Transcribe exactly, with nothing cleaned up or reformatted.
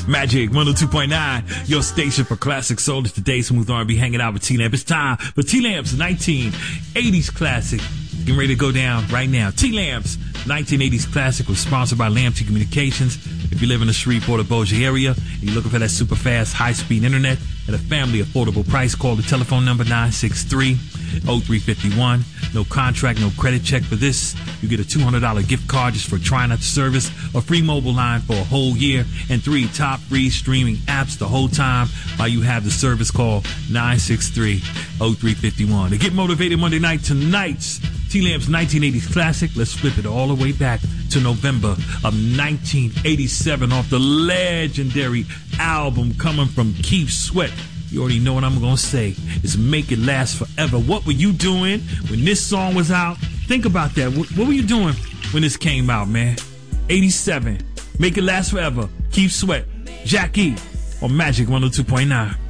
Magic one oh two point nine, your station for classic soul. It's today smooth R and B hanging out with T-Lamp. It's time for T-Lamp's nineteen eighties classic. Getting ready to go down right now. T-Lamp's nineteen eighties classic was sponsored by Lamp T Communications. If you live in the Shreveport or Bossier area and you're looking for that super fast, high-speed internet at a family affordable price, call the telephone number nine six three, oh three five one. No contract, no credit check for this. You get a two hundred dollars gift card just for trying out the service, a free mobile line for a whole year, and three top free streaming apps the whole time while you have the service. Call nine six three, oh three five one. To get motivated Monday night, tonight's T-Lamp's nineteen eighties classic. Let's flip it all the way back to November of nineteen eighty-seven off the legendary album coming from Keith Sweat. You already know what I'm going to say. It's Make It Last Forever. What were you doing when this song was out? Think about that. What, what were you doing when this came out, man? eighty-seven. Make It Last Forever. Keith Sweat. Jack E. on Magic one oh two point nine.